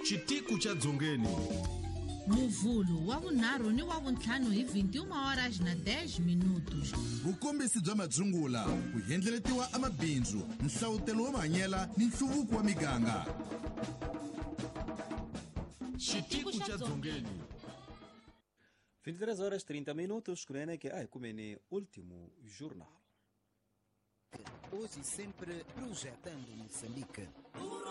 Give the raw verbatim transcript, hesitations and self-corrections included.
Chitiku cha Dzongeni. Muvulu wa vunharhu ni wa vuntlhanu hi vinte e uma horas na dez minutos. Vukombisi bya madzungula ku hendleletiwa amabindzu, nhlawutelo wa mahanyela ni nhluvuko wa miganga. Chitiku cha Dzongeni. vinte e três horas trinta minutos, que é como último jornal. Hoje sempre projetando Moçambique.